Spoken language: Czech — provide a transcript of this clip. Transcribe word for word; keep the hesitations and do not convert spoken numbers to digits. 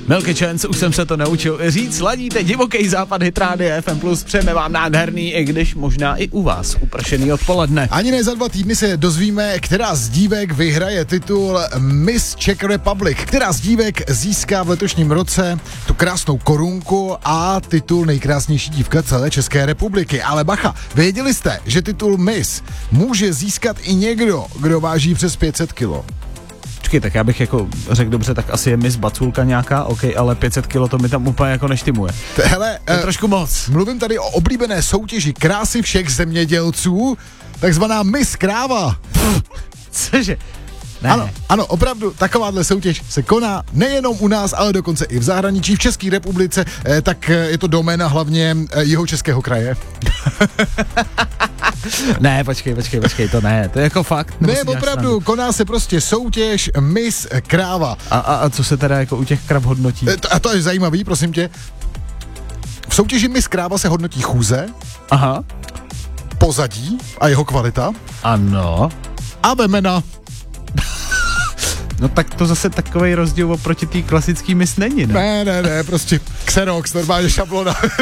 Milky Chance, už jsem se to naučil říct, ladíte Divoký západ, Hit Radio F M plus, přejeme vám nádherný, i když možná i u vás upršený odpoledne. Ani ne za dva týdny se dozvíme, která z dívek vyhraje titul Miss Czech Republic, která z dívek získá v letošním roce tu krásnou korunku a titul nejkrásnější dívka celé České republiky. Ale bacha, věděli jste, že titul Miss může získat i někdo, kdo váží přes pět set kilo? Počkej, tak já bych jako řekl dobře, tak asi je Miss Baculka nějaká, ok, ale pět set kilo to mi tam úplně jako neštymuje. Hele, to je eh, trošku moc. Mluvím tady o oblíbené soutěži krásy všech zemědělců, takzvaná Miss Kráva. Cože? Ne. Ano, ano, opravdu, takováhle soutěž se koná nejenom u nás, ale dokonce i v zahraničí, v České republice, eh, tak eh, je to doména hlavně eh, Jihočeského kraje. Ne, počkej, počkej, počkej, to ne, to je jako fakt. Ne, opravdu, koná se prostě soutěž Miss Kráva. A, a, a co se teda jako u těch krav hodnotí? Eh, to, a to je zajímavý, prosím tě. V soutěži Miss Kráva se hodnotí chůze, Aha. pozadí a jeho kvalita Ano. a vemena. No tak to zase takovej rozdíl oproti té klasický Miss není, ne? Ne, ne, ne, prostě Xerox, normálně šablona.